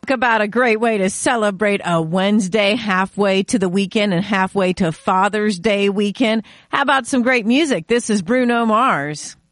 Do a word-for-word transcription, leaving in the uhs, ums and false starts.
Talk about a great way to celebrate a Wednesday halfway to the weekend and halfway to Father's Day weekend. How about some great music? This is Bruno Mars.